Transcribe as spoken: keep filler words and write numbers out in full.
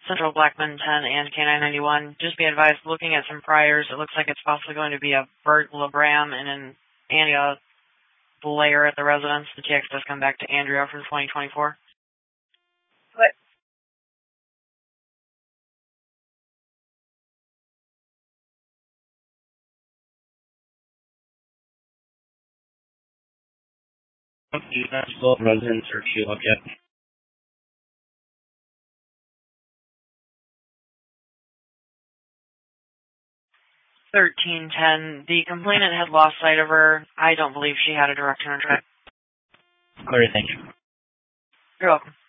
Central Blackman ten and K nine ninety-one. Just be advised, looking at some priors, it looks like it's possibly going to be a Bert LeBram and an Anya Blair at the residence. The T X does come back to Andrea from twenty twenty-four. What? Both residents are queued up yet. thirteen ten. The complainant had lost sight of her. I don't believe she had a direct turn track. All right, thank you. You're welcome.